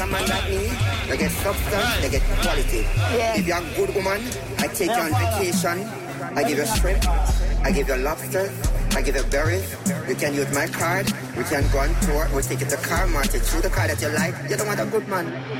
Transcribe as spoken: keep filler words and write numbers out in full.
a man like me, they get substance, they get quality. Yeah. If you're a good woman, I take you on vacation, I give you shrimp, I give you lobster, I give you berries. You can use my card, we can go on tour, we'll take you to car market, choose the car that you like. You don't want a good man.